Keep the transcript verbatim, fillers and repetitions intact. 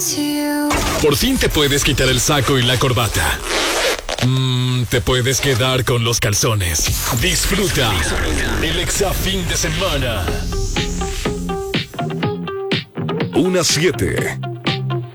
Por fin te puedes quitar el saco y la corbata. Mm, te puedes quedar con los calzones. Disfruta el Exa fin de semana. Una siete.